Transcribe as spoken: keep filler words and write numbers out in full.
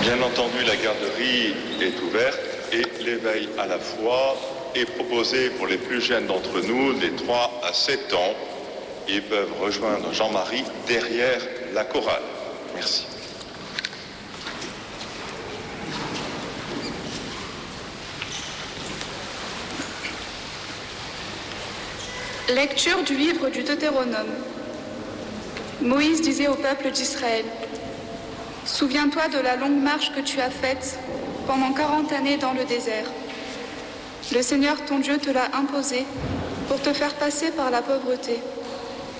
Bien entendu, la garderie est ouverte et l'éveil à la foi est proposé pour les plus jeunes d'entre nous, des trois à sept ans. Ils peuvent rejoindre Jean-Marie derrière la chorale. Merci. Lecture du livre du Deutéronome. Moïse disait au peuple d'Israël: Souviens-toi de la longue marche que tu as faite pendant quarante années dans le désert. Le Seigneur ton Dieu te l'a imposée pour te faire passer par la pauvreté.